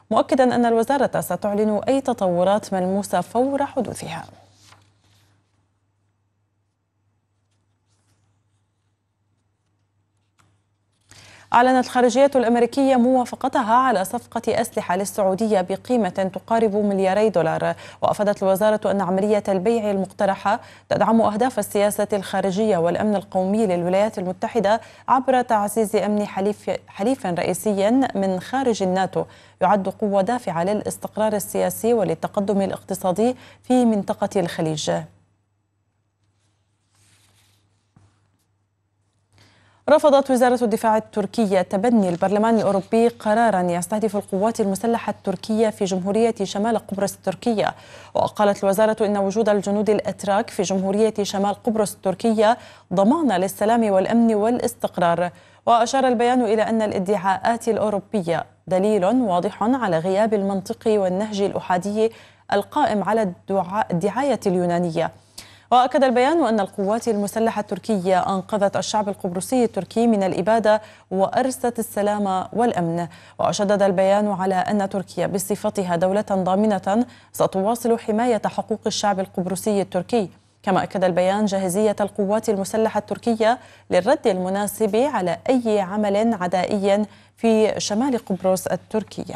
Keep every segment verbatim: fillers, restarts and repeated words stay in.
مؤكدا أن الوزارة ستعلن أي تطورات ملموسة فور حدوثها. أعلنت الخارجية الأمريكية موافقتها على صفقة أسلحة للسعودية بقيمة تقارب ملياري دولار. وأفادت الوزارة أن عملية البيع المقترحة تدعم أهداف السياسة الخارجية والأمن القومي للولايات المتحدة عبر تعزيز أمن حليف حليف رئيسي من خارج الناتو يعد قوة دافعة للاستقرار السياسي وللتقدم الاقتصادي في منطقة الخليج. رفضت وزارة الدفاع التركية تبني البرلمان الأوروبي قراراً يستهدف القوات المسلحة التركية في جمهورية شمال قبرص التركية. وقالت الوزارة إن وجود الجنود الأتراك في جمهورية شمال قبرص التركية ضمان للسلام والأمن والاستقرار. وأشار البيان إلى أن الادعاءات الأوروبية دليل واضح على غياب المنطق والنهج الأحادي القائم على الدعاية اليونانية. وأكد البيان أن القوات المسلحة التركية أنقذت الشعب القبرصي التركي من الإبادة وأرست السلام والأمن. وشدد البيان على أن تركيا بصفتها دولة ضامنة ستواصل حماية حقوق الشعب القبرصي التركي. كما أكد البيان جاهزية القوات المسلحة التركية للرد المناسب على أي عمل عدائي في شمال قبرص التركية.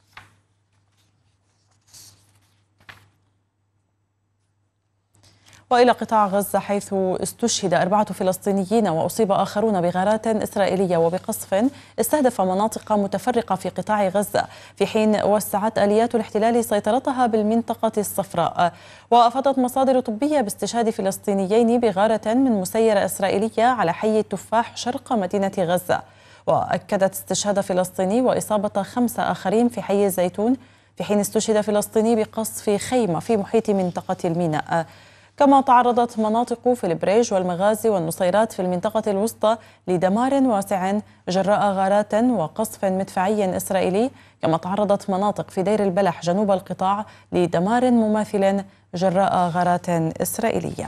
وإلى قطاع غزة، حيث استشهد أربعة فلسطينيين وأصيب آخرون بغارات إسرائيلية وبقصف استهدف مناطق متفرقة في قطاع غزة، في حين وسعت آليات الاحتلال سيطرتها بالمنطقة الصفراء. وأفادت مصادر طبية باستشهاد فلسطينيين بغارة من مسيرة إسرائيلية على حي التفاح شرق مدينة غزة. وأكدت استشهاد فلسطيني وإصابة خمسة آخرين في حي الزيتون، في حين استشهد فلسطيني بقصف خيمة في محيط منطقة الميناء. كما تعرضت مناطق في البريج والمغازي والنصيرات في المنطقة الوسطى لدمار واسع جراء غارات وقصف مدفعي إسرائيلي. كما تعرضت مناطق في دير البلح جنوب القطاع لدمار مماثل جراء غارات إسرائيلية.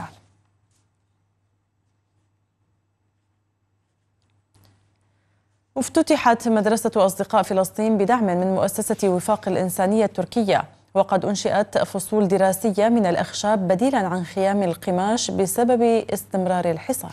افتتحت مدرسة أصدقاء فلسطين بدعم من مؤسسة وفاق الإنسانية التركية، وقد أنشئت فصول دراسية من الأخشاب بديلا عن خيام القماش بسبب استمرار الحصار.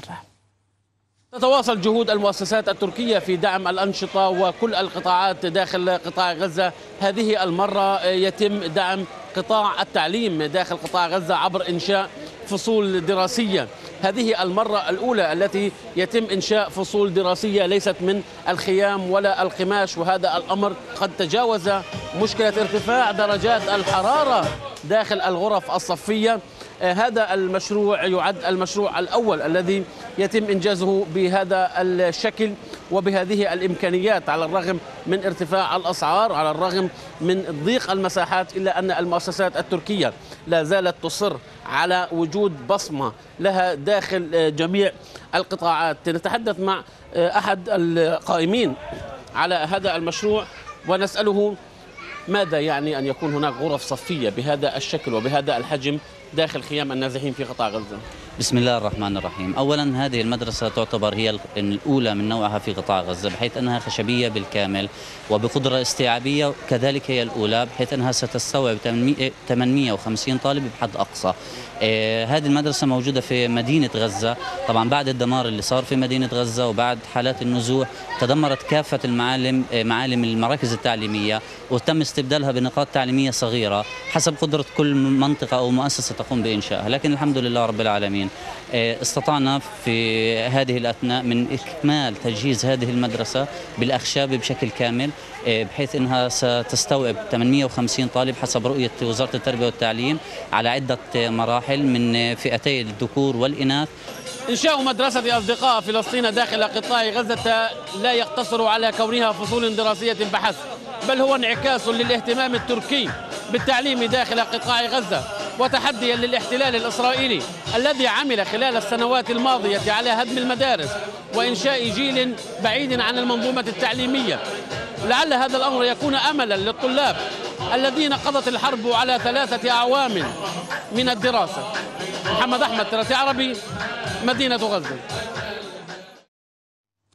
تتواصل جهود المؤسسات التركية في دعم الأنشطة وكل القطاعات داخل قطاع غزة. هذه المرة يتم دعم قطاع التعليم داخل قطاع غزة عبر إنشاء فصول دراسية. هذه المرة الأولى التي يتم إنشاء فصول دراسية ليست من الخيام ولا القماش، وهذا الأمر قد تجاوز مشكلة ارتفاع درجات الحرارة داخل الغرف الصفية. هذا المشروع يعد المشروع الأول الذي يتم إنجازه بهذا الشكل وبهذه الإمكانيات، على الرغم من ارتفاع الأسعار، على الرغم من ضيق المساحات، إلا أن المؤسسات التركية لا زالت تصر على وجود بصمة لها داخل جميع القطاعات. نتحدث مع أحد القائمين على هذا المشروع ونسأله ماذا يعني أن يكون هناك غرف صفية بهذا الشكل وبهذا الحجم داخل خيام النازحين في قطاع غزة. بسم الله الرحمن الرحيم. أولا هذه المدرسة تعتبر هي الأولى من نوعها في قطاع غزة، بحيث أنها خشبية بالكامل وبقدرة استيعابية، كذلك هي الأولى بحيث أنها ستستوعب ثمانمئة وخمسين طالب بحد أقصى. آه هذه المدرسة موجودة في مدينة غزة. طبعا بعد الدمار اللي صار في مدينة غزة وبعد حالات النزوح تدمرت كافة المعالم آه معالم المراكز التعليمية، وتم استبدالها بنقاط تعليمية صغيرة حسب قدرة كل منطقة أو مؤسسة تقوم بإنشائها. لكن الحمد لله رب العالمين استطعنا في هذه الأثناء من إكمال تجهيز هذه المدرسة بالأخشاب بشكل كامل، بحيث أنها ستستوعب ثمانمئة وخمسين طالب حسب رؤية وزارة التربية والتعليم على عدة مراحل من فئتي الذكور والإناث. إنشاء مدرسة أصدقاء فلسطين داخل قطاع غزة لا يقتصر على كونها فصول دراسية بحسب، بل هو انعكاس للاهتمام التركي بالتعليم داخل قطاع غزة، وتحديا للاحتلال الإسرائيلي الذي عمل خلال السنوات الماضية على هدم المدارس وإنشاء جيل بعيد عن المنظومة التعليمية. لعل هذا الأمر يكون أملا للطلاب الذين قضت الحرب على ثلاثة أعوام من الدراسة. محمد أحمد، ثلاثي عربي، مدينة غزة.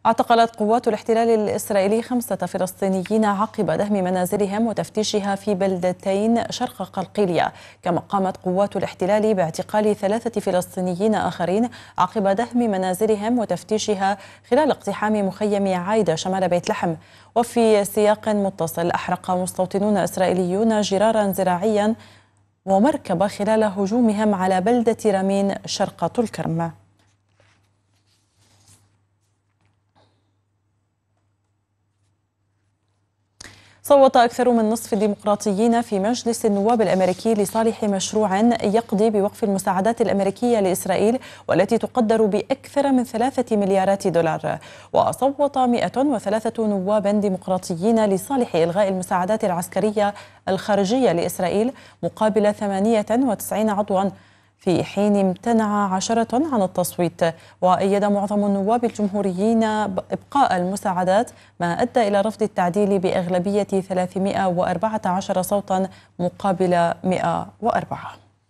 اعتقلت قوات الاحتلال الإسرائيلي خمسة فلسطينيين عقب دهم منازلهم وتفتيشها في بلدتين شرق قلقيلية، كما قامت قوات الاحتلال باعتقال ثلاثة فلسطينيين آخرين عقب دهم منازلهم وتفتيشها خلال اقتحام مخيم عايدة شمال بيت لحم. وفي سياق متصل، أحرق مستوطنون إسرائيليون جرارا زراعيا ومركبة خلال هجومهم على بلدة رامين شرق طول كرم. صوت أكثر من نصف الديمقراطيين في مجلس النواب الأمريكي لصالح مشروع يقضي بوقف المساعدات الأمريكية لإسرائيل والتي تقدر بأكثر من ثلاثة مليارات دولار. وصوت مئة وثلاثة نواب ديمقراطيين لصالح إلغاء المساعدات العسكرية الخارجية لإسرائيل مقابل ثمانية وتسعين عضوا، في حين امتنع عشرة عن التصويت. وأيد معظم النواب الجمهوريين إبقاء المساعدات، ما أدى إلى رفض التعديل بأغلبية ثلاثمئة وأربعة عشر صوتا مقابل مئة وأربعة.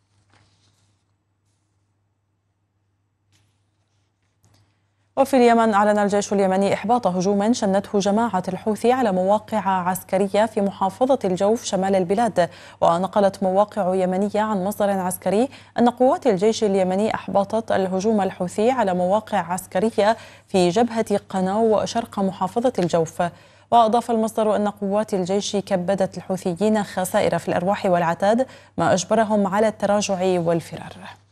وفي اليمن، أعلن الجيش اليمني إحباط هجوم شنته جماعة الحوثي على مواقع عسكرية في محافظة الجوف شمال البلاد. ونقلت مواقع يمنية عن مصدر عسكري أن قوات الجيش اليمني أحبطت الهجوم الحوثي على مواقع عسكرية في جبهة قناو شرق محافظة الجوف. وأضاف المصدر أن قوات الجيش كبدت الحوثيين خسائر في الأرواح والعتاد، ما أجبرهم على التراجع والفرار.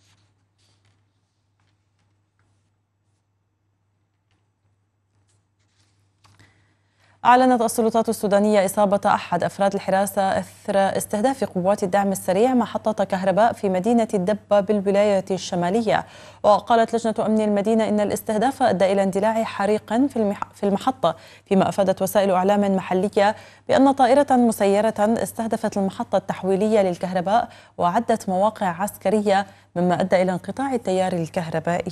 أعلنت السلطات السودانية إصابة أحد أفراد الحراسة إثر استهداف قوات الدعم السريع محطة كهرباء في مدينة الدبة بالولاية الشمالية. وقالت لجنة أمن المدينة إن الاستهداف أدى إلى اندلاع حريق في المحطة، فيما أفادت وسائل إعلام محلية بأن طائرة مسيرة استهدفت المحطة التحويلية للكهرباء وعدت مواقع عسكرية، مما أدى إلى انقطاع التيار الكهربائي.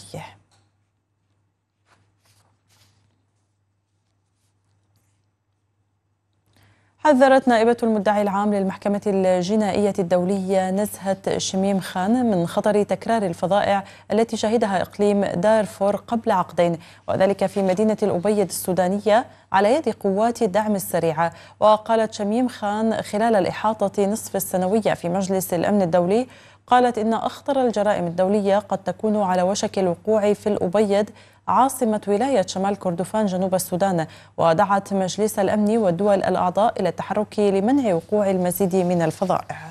حذرت نائبة المدعي العام للمحكمة الجنائية الدولية نزهة شميم خان من خطر تكرار الفظائع التي شهدها إقليم دارفور قبل عقدين، وذلك في مدينة الأبيض السودانية على يد قوات الدعم السريع. وقالت شميم خان خلال الإحاطة نصف السنوية في مجلس الأمن الدولي، قالت إن أخطر الجرائم الدولية قد تكون على وشك الوقوع في الأبيض عاصمة ولاية شمال كردفان جنوب السودان. ودعت مجلس الأمن والدول الأعضاء إلى التحرك لمنع وقوع المزيد من الفظائع.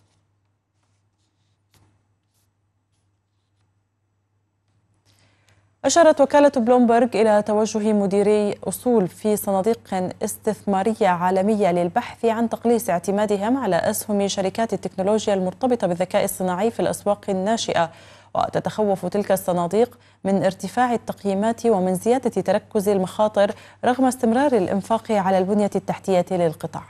أشارت وكالة بلومبرغ إلى توجه مديري أصول في صناديق استثمارية عالمية للبحث عن تقليص اعتمادهم على أسهم شركات التكنولوجيا المرتبطة بالذكاء الصناعي في الأسواق الناشئة. وتتخوف تلك الصناديق من ارتفاع التقييمات ومن زيادة تركز المخاطر رغم استمرار الإنفاق على البنية التحتية للقطاع.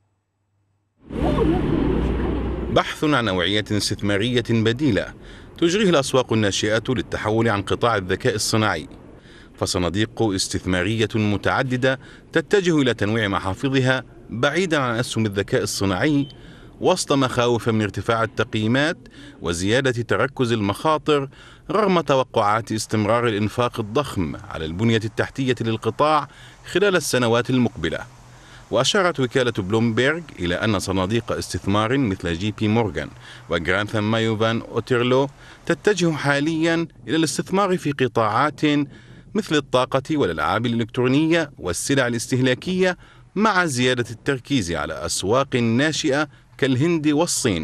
بحث عن نوعية استثمارية بديلة تجريه الأسواق الناشئة للتحول عن قطاع الذكاء الصناعي، فصناديق استثمارية متعددة تتجه إلى تنويع محافظها بعيدا عن أسهم الذكاء الصناعي، وسط مخاوف من ارتفاع التقييمات وزيادة تركز المخاطر رغم توقعات استمرار الإنفاق الضخم على البنية التحتية للقطاع خلال السنوات المقبلة. وأشارت وكالة بلومبرغ إلى أن صناديق استثمار مثل جي بي مورغان وغرانثام مايو فان أوتيرلو تتجه حاليا إلى الاستثمار في قطاعات مثل الطاقة والألعاب الإلكترونية والسلع الاستهلاكية، مع زيادة التركيز على أسواق ناشئة كالهند والصين.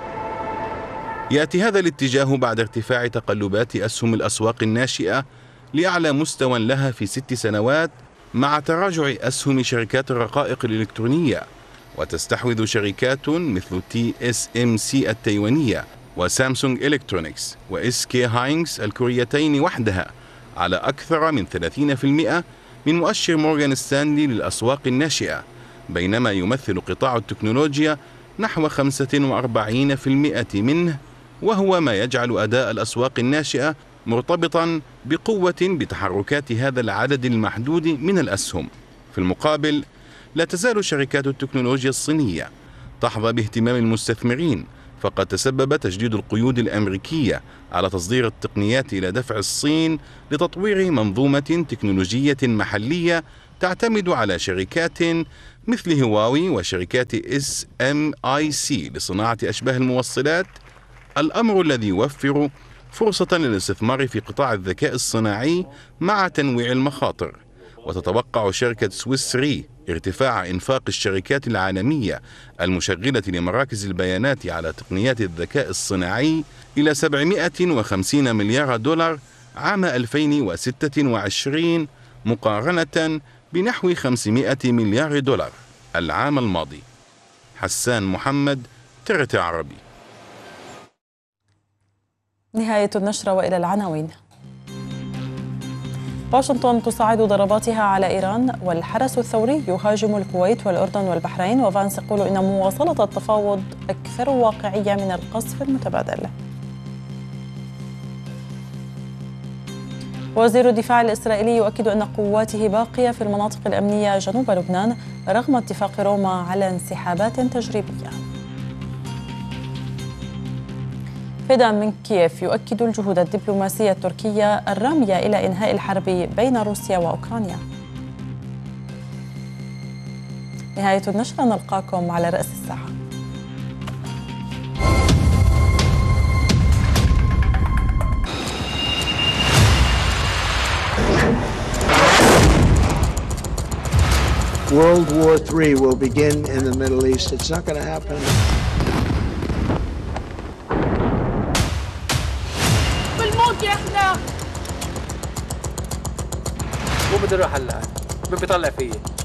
يأتي هذا الاتجاه بعد ارتفاع تقلبات أسهم الأسواق الناشئة لأعلى مستوى لها في ست سنوات، مع تراجع أسهم شركات الرقائق الإلكترونية. وتستحوذ شركات مثل تي اس ام سي التايوانية وسامسونج إلكترونيكس وإس كي هاينكس الكوريتين وحدها على أكثر من ثلاثين بالمئة من مؤشر مورغان ستانلي للأسواق الناشئة، بينما يمثل قطاع التكنولوجيا نحو خمسة وأربعين بالمئة منه، وهو ما يجعل أداء الأسواق الناشئة مرتبطا بقوة بتحركات هذا العدد المحدود من الأسهم. في المقابل، لا تزال شركات التكنولوجيا الصينية تحظى باهتمام المستثمرين فقد تسبب تجديد القيود الأمريكية على تصدير التقنيات إلى دفع الصين لتطوير منظومة تكنولوجية محلية تعتمد على شركات مثل هواوي وشركات إس إم آي سي لصناعة أشباه الموصلات، الأمر الذي يوفر فرصة للاستثمار في قطاع الذكاء الصناعي مع تنويع المخاطر. وتتوقع شركة سويس ري ارتفاع إنفاق الشركات العالمية المشغلة لمراكز البيانات على تقنيات الذكاء الصناعي إلى سبعمائة وخمسين مليار دولار عام ألفين وستة وعشرين مقارنة بنحو خمسمائة مليار دولار العام الماضي. حسان محمد، ترت عربي. نهاية النشرة وإلى العناوين. واشنطن تصاعد ضرباتها على إيران، والحرس الثوري يهاجم الكويت والأردن والبحرين، وفانس يقول إن مواصلة التفاوض أكثر واقعية من القصف المتبادل. وزير الدفاع الإسرائيلي يؤكد أن قواته باقية في المناطق الأمنية جنوب لبنان رغم اتفاق روما على انسحابات تجريبية. فيدان من كييف يؤكد الجهود الدبلوماسية التركية الرامية إلى إنهاء الحرب بين روسيا وأوكرانيا. نهاية النشرة، نلقاكم على رأس الساعة. World War three will begin in the Middle East. It's not going to happen. بالموت يا احنا. مو بدي اروح هلا، مين بيطلع فيي؟